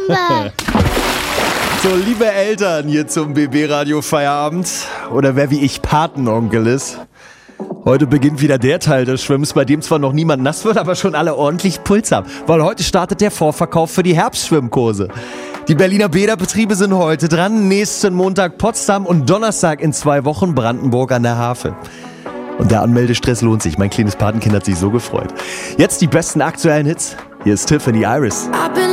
Bombe! So, liebe Eltern hier zum BB-Radio Feierabend oder wer wie ich Patenonkel ist. Heute beginnt wieder der Teil des Schwimmens, bei dem zwar noch niemand nass wird, aber schon alle ordentlich Puls haben. Weil heute startet der Vorverkauf für die Herbstschwimmkurse. Die Berliner Bäderbetriebe sind heute dran, nächsten Montag Potsdam und Donnerstag in 2 Wochen Brandenburg an der Havel. Und der Anmeldestress lohnt sich, mein kleines Patenkind hat sich so gefreut. Jetzt die besten aktuellen Hits. Hier ist Tiffany Iris.